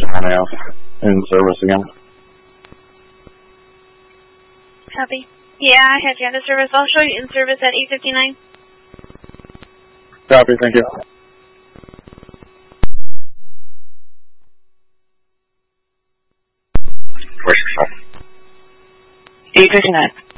have in service again. Copy. Yeah, I have you out of service. I'll show you in service at 8:59. Copy, thank you. 8:59.